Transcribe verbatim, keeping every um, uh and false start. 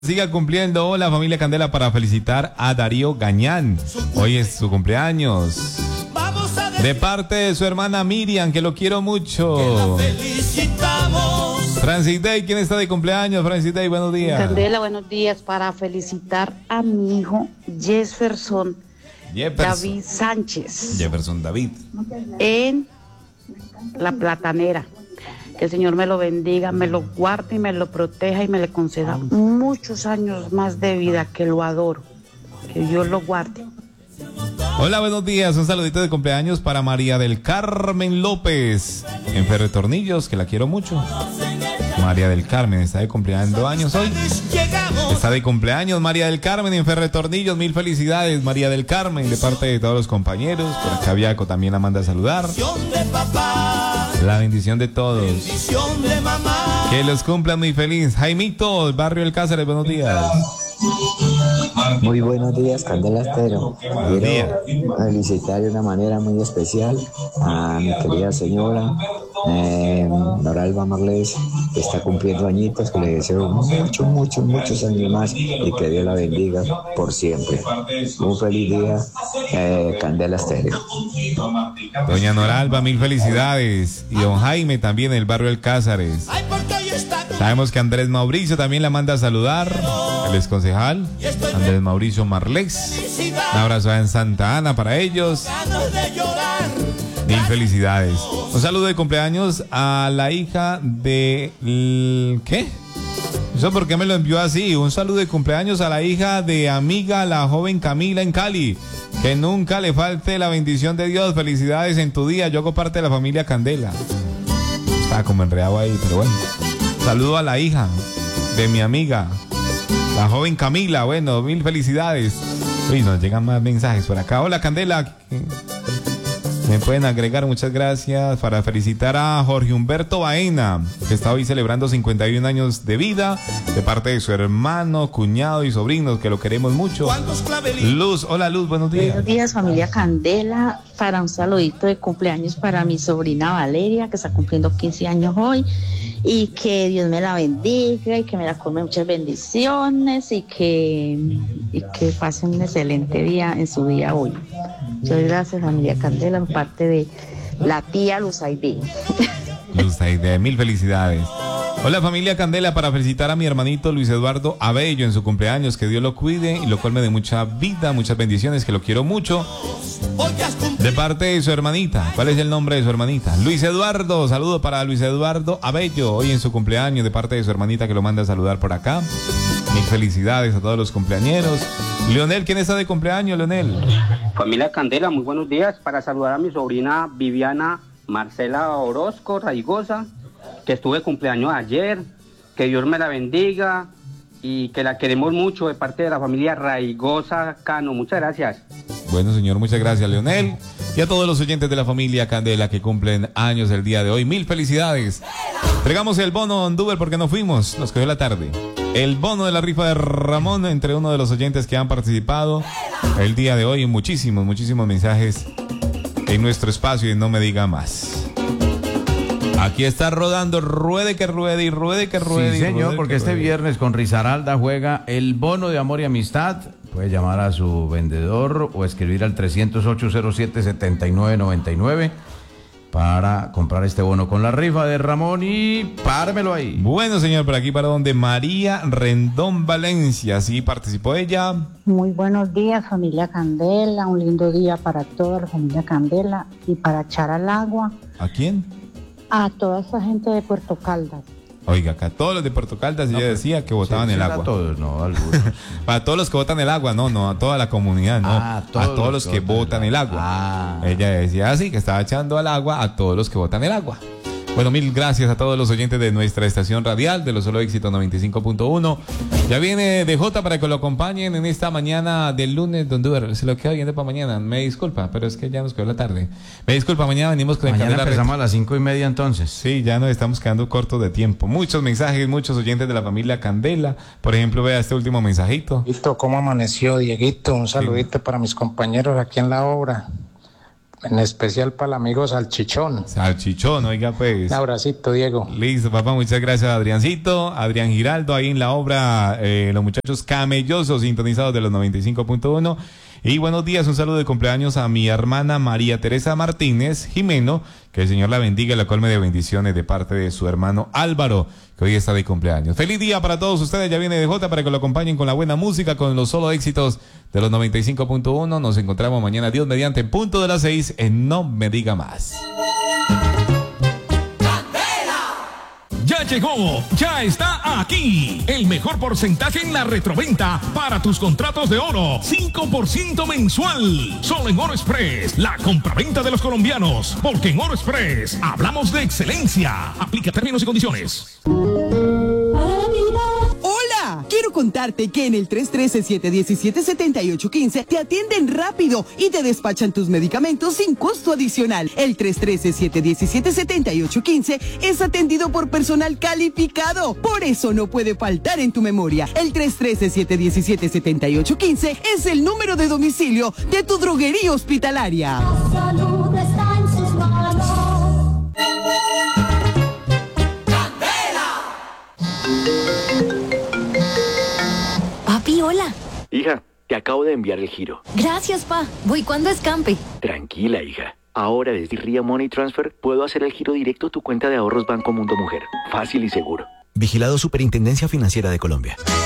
Siga cumpliendo. Hola, familia Candela, para felicitar a Darío Gañán. Hoy es su cumpleaños. De parte de su hermana Miriam, que lo quiero mucho. Francis Day, ¿quién está de cumpleaños? Francis Day, buenos días. Candela, buenos días. Para felicitar a mi hijo Jefferson, Jefferson. David Sánchez. Jefferson David. En La Platanera. Que el Señor me lo bendiga, me lo guarde y me lo proteja y me le conceda muchos años más de vida, que lo adoro. Que Dios lo guarde. Hola, buenos días. Un saludito de cumpleaños para María del Carmen López en Ferretornillos, que la quiero mucho. María del Carmen está de cumpleaños años hoy. Está de cumpleaños María del Carmen en Ferretornillos. Mil felicidades, María del Carmen, de parte de todos los compañeros. Por acá Viaco también la manda a saludar. La bendición de todos. Que los cumplan muy feliz. Jaimito, Barrio El Cáceres, buenos días. Muy buenos días, Candela Estéreo. Quiero felicitar de una manera muy especial a mi querida señora eh, Noralba Marles, que está cumpliendo añitos, que le deseo muchos, muchos, muchos años más y que Dios la bendiga por siempre. Un feliz día, eh, Candela Estéreo. Doña Noralba, mil felicidades. Y don Jaime también, en el Barrio El Cáceres. Sabemos que Andrés Mauricio también la manda a saludar, el ex concejal Andrés Mauricio Marlés. Un abrazo en Santa Ana para ellos. Mil felicidades. Un saludo de cumpleaños a la hija de... ¿Qué? ¿Eso por qué me lo envió así? Un saludo de cumpleaños a la hija de amiga, la joven Camila en Cali. Que nunca le falte la bendición de Dios. Felicidades en tu día. Yo hago parte de la familia Candela. Estaba como enredado ahí, pero bueno. Saludo a la hija de mi amiga, la joven Camila. Bueno, mil felicidades. Uy, nos llegan más mensajes por acá. Hola, Candela. Me pueden agregar, muchas gracias. Para felicitar a Jorge Humberto Baena, que está hoy celebrando cincuenta y un años de vida, de parte de su hermano, cuñado y sobrinos, que lo queremos mucho. Luz, hola Luz, buenos días. Buenos días, familia Candela. Para un saludito de cumpleaños para mi sobrina Valeria, que está cumpliendo quince años hoy. Y que Dios me la bendiga y que me la come muchas bendiciones y que, y que pase un excelente día en su día hoy. Muchas gracias, familia Candela, en parte de la tía Luz Aide. Luz Aide, mil felicidades. Hola, familia Candela, para felicitar a mi hermanito Luis Eduardo Abello en su cumpleaños, que Dios lo cuide y lo colme de mucha vida, muchas bendiciones, que lo quiero mucho. De parte de su hermanita. ¿Cuál es el nombre de su hermanita? Luis Eduardo. Saludo para Luis Eduardo Abello, hoy en su cumpleaños, de parte de su hermanita, que lo manda a saludar por acá. Mil felicidades a todos los cumpleañeros. Leonel, ¿quién está de cumpleaños, Leonel? Familia Candela, muy buenos días. Para saludar a mi sobrina Viviana Marcela Orozco Raigosa, que estuve de cumpleaños ayer. Que Dios me la bendiga y que la queremos mucho, de parte de la familia Raigosa Cano. Muchas gracias. Bueno, señor, muchas gracias, Leonel. Y a todos los oyentes de la familia Candela que cumplen años el día de hoy, mil felicidades. Entregamos el bono Anduber porque nos fuimos, nos cogió la tarde. El bono de la rifa de Ramón entre uno de los oyentes que han participado el día de hoy. Muchísimos, muchísimos mensajes en nuestro espacio y no me diga más. Aquí está rodando, ruede que ruede y ruede que ruede. Sí, señor, ruede porque este ruede. Viernes con Risaralda juega el bono de amor y amistad. Puede llamar a su vendedor o escribir al trescientos ocho, cero siete, setenta y nueve noventa y nueve para comprar este bono con la rifa de Ramón y pármelo ahí. Bueno, señor, por aquí para donde María Rendón Valencia, sí participó ella. Muy buenos días, familia Candela. Un lindo día para toda la familia Candela y para echar al agua. ¿A quién? A toda esa gente de Puerto Caldas. Oiga, acá todos los de Puerto Caldas, no, ella decía que botaban sí, el agua. A todos, no, a algunos. Para todos los que botan el agua, no, no, a toda la comunidad, no. Ah, a todos, a todos los que, que botan el agua. Ah. Ella decía así, que estaba echando al agua a todos los que botan el agua. Bueno, mil gracias a todos los oyentes de nuestra estación radial de Los Solo Éxito noventa y cinco punto uno. Ya viene D J para que lo acompañen en esta mañana del lunes, don Duer. Se lo queda viendo para mañana. Me disculpa, pero es que ya nos quedó la tarde. Me disculpa, mañana venimos con mañana Candela empezamos Red. A las cinco y media entonces. Sí, ya nos estamos quedando cortos de tiempo. Muchos mensajes, muchos oyentes de la familia Candela. Por ejemplo, vea este último mensajito. Listo, ¿cómo amaneció, Dieguito? Un saludito sí. para mis compañeros aquí en la obra. En especial para el amigo Salchichón. Salchichón, oiga pues. Un abracito, Diego. Listo, papá, muchas gracias, Adriancito. Adrián Giraldo, ahí en la obra, eh, los muchachos camellosos sintonizados de los noventa y cinco punto uno. Y buenos días, un saludo de cumpleaños a mi hermana María Teresa Martínez Jimeno, que el Señor la bendiga y la colme de bendiciones de parte de su hermano Álvaro, que hoy está de cumpleaños. Feliz día para todos ustedes, ya viene D J para que lo acompañen con la buena música, con los solo éxitos de los noventa y cinco punto uno. Nos encontramos mañana, Dios mediante, en punto de las seis, en No Me Diga Más. Ya llegó, ya está aquí. El mejor porcentaje en la retroventa para tus contratos de oro. cinco por ciento mensual. Solo en Oro Express, la compraventa de los colombianos. Porque en Oro Express hablamos de excelencia. Aplica términos y condiciones. Hola, quiero contarte que en el tres uno tres, siete uno siete, siete ocho uno cinco te atienden rápido y te despachan tus medicamentos sin costo adicional. El tres uno tres, siete uno siete, siete ocho uno cinco es atendido por personal calificado, por eso no puede faltar en tu memoria. El tres uno tres, siete uno siete, siete ocho uno cinco es el número de domicilio de tu droguería hospitalaria. La salud está en sus manos. Papi, hola. Hija, te acabo de enviar el giro. Gracias, pa. Voy cuando escampe. Tranquila, hija. Ahora desde Ria Money Transfer puedo hacer el giro directo a tu cuenta de ahorros Banco Mundo Mujer. Fácil y seguro. Vigilado Superintendencia Financiera de Colombia.